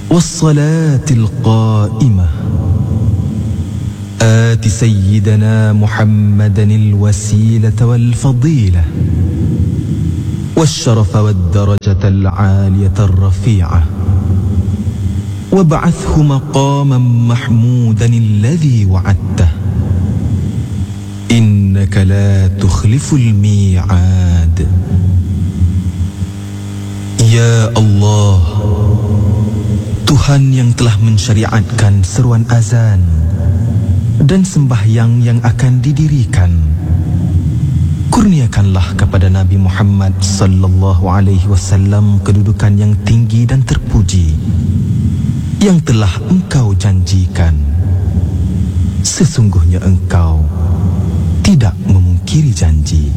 والصلاة القائمة آت سيدنا محمدا الوسيلة والفضيلة والشرف والدرجة العالية الرفيعة وابعثه مقاما محمودا الذي وعدته إنك لا تخلف الميعاد. Ya Allah, Tuhan yang telah mensyariatkan seruan azan dan sembahyang yang akan didirikan, kurniakanlah kepada Nabi Muhammad sallallahu alaihi wasallam kedudukan yang tinggi dan terpuji yang telah Engkau janjikan. Sesungguhnya Engkau tidak memungkiri janji.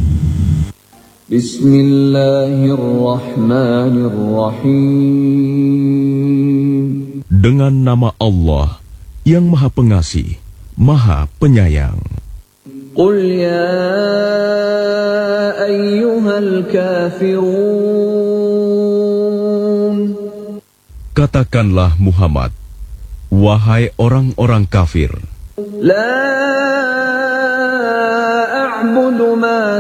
Bismillahirrahmanirrahim. Dengan nama Allah yang Maha Pengasih, Maha Penyayang. Qul ya ayyuhal kafirun. Katakanlah Muhammad, wahai orang-orang kafir. La a'budu ma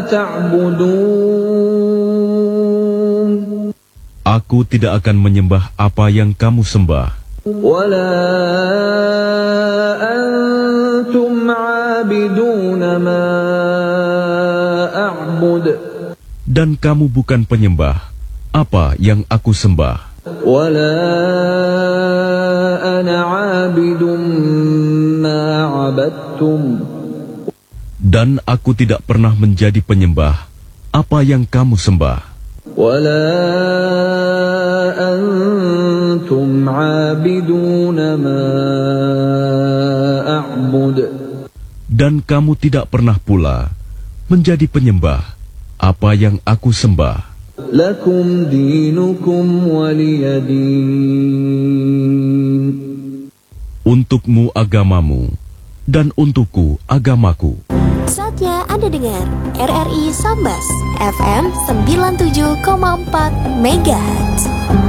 ta'budun. Aku tidak akan menyembah apa yang kamu sembah. Wala antum 'abiduna ma a'bud. Dan kamu bukan penyembah apa yang aku sembah. Wala ana 'abidun ma 'abadtum. Dan aku tidak pernah menjadi penyembah apa yang kamu sembah. Wala antum 'abiduna ma a'bud. Dan kamu tidak pernah pula menjadi penyembah apa yang aku sembah. Lakum dinukum waliyadin. Untukmu agamamu dan untukku agamaku. Saatnya Anda dengar RRI Sambas FM 97,4 MHz.